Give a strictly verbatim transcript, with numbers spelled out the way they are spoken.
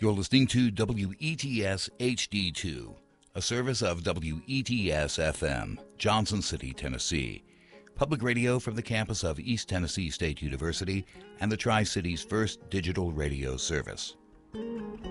You're listening to W E T S H D two, a service of W E T S F M, Johnson City, Tennessee. Public radio from the campus of East Tennessee State University and the Tri-Cities' first digital radio service.